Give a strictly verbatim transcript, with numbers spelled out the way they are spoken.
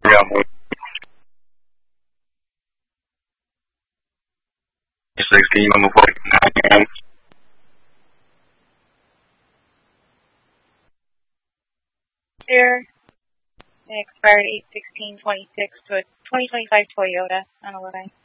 Can you move forward? Here, it expired eight sixteen twenty-six to a twenty twenty-five Toyota on the line.